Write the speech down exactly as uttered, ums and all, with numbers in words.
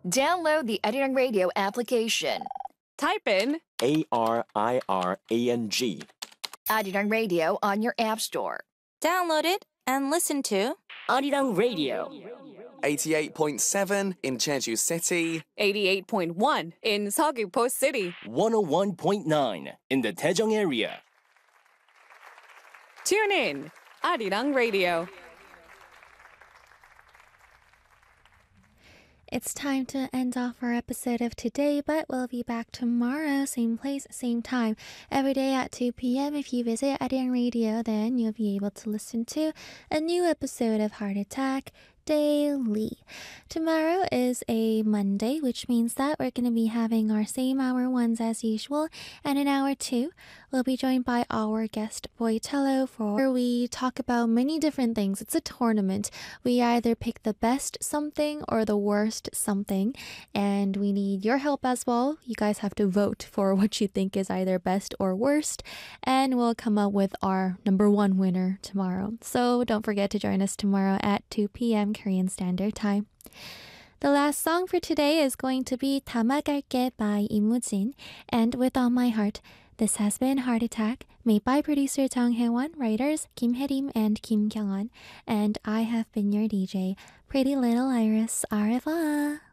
Download the Arirang Radio application. Type in A R I R A N G. Arirang Radio on your app store. Download it and listen to Arirang Radio. eighty-eight point seven in Jeju City. eighty-eight point one in Seogwipo City. one oh one point nine in the Daejeong area. Tune in. Arirang Radio. It's time to end off our episode of today, but we'll be back tomorrow, same place, same time, every day at two p.m. If you visit Arirang Radio, then you'll be able to listen to a new episode of Heart Attack Daily. Tomorrow is a Monday, which means that we're going to be having our same hour ones as usual, and in hour two, we'll be joined by our guest Boitello for where we talk about many different things. It's a tournament. We either pick the best something or the worst something, and we need your help as well. You guys have to vote for what you think is either best or worst, and we'll come up with our number one winner tomorrow. So don't forget to join us tomorrow at two p.m. Korean Standard Time. The last song for today is going to be 담아갈게 by 이무진, and With All My Heart. This has been Heart Attack, made by producer Jung Hae-won, writers Kim Hae-rim and Kim Kyung-won, and I have been your D J, Pretty Little Iris. Au revoir!